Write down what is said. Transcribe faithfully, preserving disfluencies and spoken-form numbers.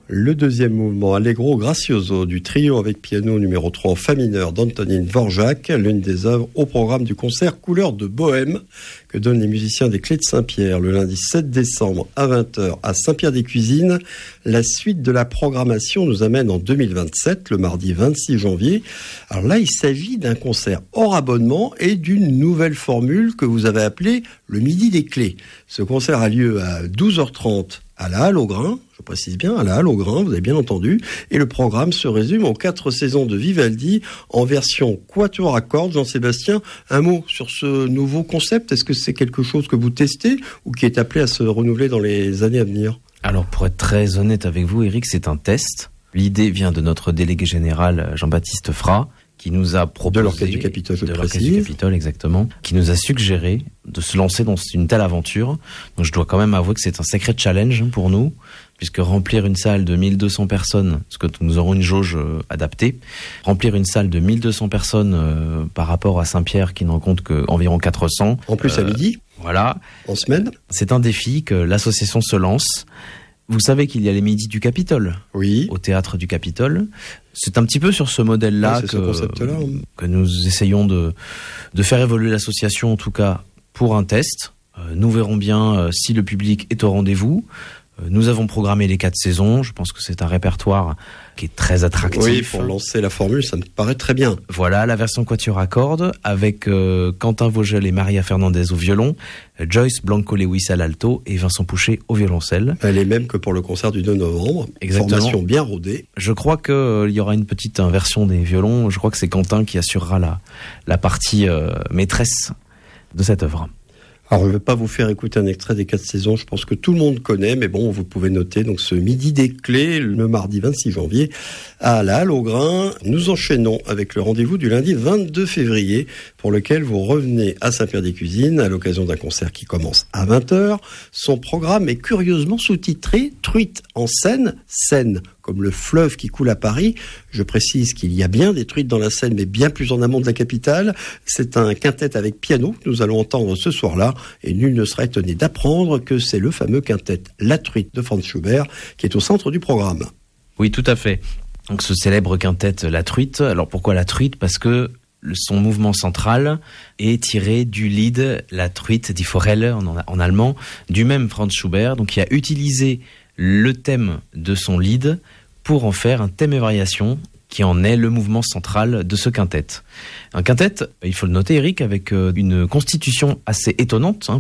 Le deuxième mouvement, Allegro Gracioso, du trio avec piano numéro trois en fa mineur d'Antonín Dvořák, l'une des œuvres au programme du concert Couleurs de Bohème que donnent les musiciens des Clés de Saint-Pierre le lundi sept décembre à vingt heures à Saint-Pierre-des-Cuisines. La suite de la programmation nous amène en deux mille vingt-sept, le mardi vingt-six janvier. Alors là, il s'agit d'un concert hors abonnement et d'une nouvelle formule que vous avez appelée le Midi des Clés. Ce concert a lieu à douze heures trente à la Halle au Grain, je précise bien, à la Halle au Grain, vous avez bien entendu, et le programme se résume aux quatre saisons de Vivaldi en version quatuor à cordes. Jean-Sébastien, un mot sur ce nouveau concept, est-ce que c'est quelque chose que vous testez ou qui est appelé à se renouveler dans les années à venir ? Alors pour être très honnête avec vous, Eric, c'est un test. L'idée vient de notre délégué général Jean-Baptiste Frat, qui nous a proposé... De l'Orchestre du Capitole, je De précise. l'Orchestre du Capitole, exactement. Qui nous a suggéré de se lancer dans une telle aventure. Donc je dois quand même avouer que c'est un sacré challenge pour nous, puisque remplir une salle de mille deux cents personnes, parce que nous aurons une jauge euh, adaptée, remplir une salle de mille deux cents personnes euh, par rapport à Saint-Pierre, qui n'en compte qu'environ quatre cents. En plus euh, à midi. Voilà. En semaine. C'est un défi que l'association se lance. Vous savez qu'il y a les midis du Capitole, oui, au théâtre du Capitole. C'est un petit peu sur ce modèle-là, ouais, que, ce que nous essayons de, de faire évoluer l'association, en tout cas pour un test. Euh, nous verrons bien euh, si le public est au rendez-vous. Euh, nous avons programmé les quatre saisons. Je pense que c'est un répertoire qui est très attractif. Oui, pour lancer la formule, ça me paraît très bien. Voilà, la version quatuor à cordes avec euh, Quentin Vogel et Maria Fernandez au violon, Joyce Blanco-Lewis à l'alto et Vincent Pouchet au violoncelle. Elle est même que pour le concert du deux novembre. Exactement. Formation bien rodée. Je crois qu'il euh, y aura une petite inversion des violons. Je crois que c'est Quentin qui assurera la, la partie euh, maîtresse de cette œuvre. Alors, je ne vais pas vous faire écouter un extrait des quatre saisons, je pense que tout le monde connaît, mais bon, vous pouvez noter donc ce Midi des Clés, le mardi vingt-six janvier, à la Halle au Grain. Nous enchaînons avec le rendez-vous du lundi vingt-deux février, pour lequel vous revenez à Saint-Pierre-des-Cuisines, à l'occasion d'un concert qui commence à vingt heures. Son programme est curieusement sous-titré « Truites en Seine », Seine comme le fleuve qui coule à Paris. Je précise qu'il y a bien des truites dans la Seine, mais bien plus en amont de la capitale. C'est un quintet avec piano que nous allons entendre ce soir-là, et nul ne sera étonné d'apprendre que c'est le fameux quintet La Truite de Franz Schubert qui est au centre du programme. Oui, tout à fait. Donc ce célèbre quintet La Truite. Alors pourquoi La Truite ? Parce que son mouvement central est tiré du Lied La Truite die Forelle en, en allemand, du même Franz Schubert, donc qui a utilisé le thème de son Lied pour en faire un thème et variation qui en est le mouvement central de ce quintet. Un quintet, il faut le noter Eric, avec une constitution assez étonnante, hein,